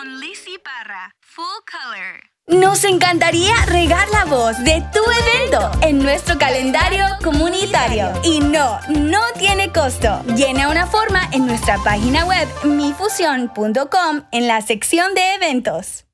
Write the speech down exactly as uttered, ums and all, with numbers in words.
con Lizzy Parra, Full Color. Nos encantaría regar la voz de tu evento en nuestro calendario comunitario. Y no, no tiene costo. Llena una forma en nuestra página web mi fusión punto com en la sección de eventos.